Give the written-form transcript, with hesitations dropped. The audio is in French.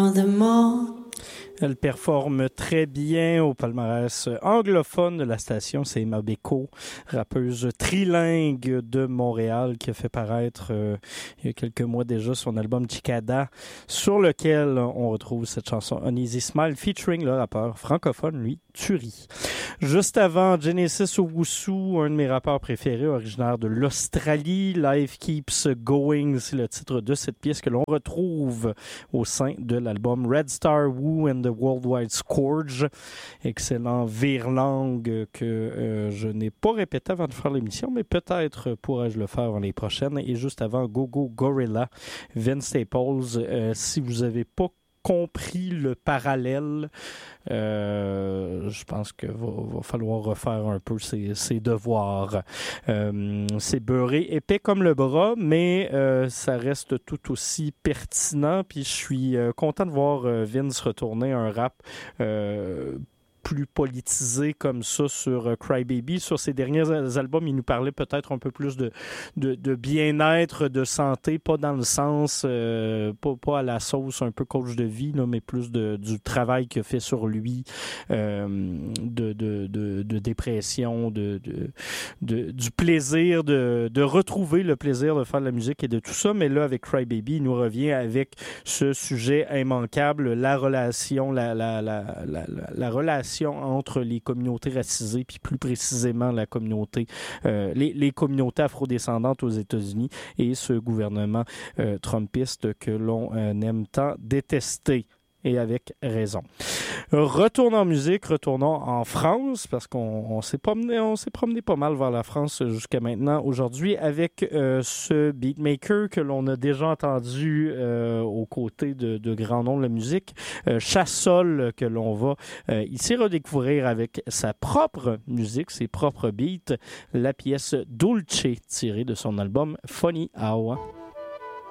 for the more. Elle performe très bien au palmarès anglophone de la station. C'est Emma Beko, rappeuse trilingue de Montréal, qui a fait paraître il y a quelques mois déjà son album Chicada, sur lequel on retrouve cette chanson Uneasy Smile featuring le rappeur francophone, lui, Turi. Juste avant, Genesis Owusu, un de mes rappeurs préférés, originaire de l'Australie. Life Keeps Going, c'est le titre de cette pièce que l'on retrouve au sein de l'album Red Star Woo and the Worldwide Scourge. Excellent vire-langue que je n'ai pas répété avant de faire l'émission, mais peut-être pourrais-je le faire avant les prochaines. Et juste avant, Go Go Gorilla, Vince Staples. Si vous n'avez pas compris le parallèle, je pense qu'il va falloir refaire un peu ses devoirs. C'est beurré épais comme le bras, mais ça reste tout aussi pertinent. Puis je suis content de voir Vince retourner un rap plus politisé comme ça sur Crybaby. Sur ses derniers albums, il nous parlait peut-être un peu plus de bien-être, de santé, pas dans le sens, pas à la sauce un peu coach de vie, là, mais plus du travail qu'il a fait sur lui, de dépression, du plaisir, de retrouver le plaisir de faire de la musique et de tout ça. Mais là, avec Crybaby, il nous revient avec ce sujet immanquable, la relation, la relation entre les communautés racisées, puis plus précisément la communauté, les communautés afrodescendantes aux États-Unis et ce gouvernement trumpiste que l'on aime tant détester. Et avec raison. Retournons en musique, retournons en France, parce qu'on s'est promené pas mal vers la France jusqu'à maintenant. Aujourd'hui, avec ce beatmaker que l'on a déjà entendu aux côtés de grands noms de la musique, Chassol, que l'on va ici redécouvrir avec sa propre musique, ses propres beats, la pièce Dulce, tirée de son album Funny How.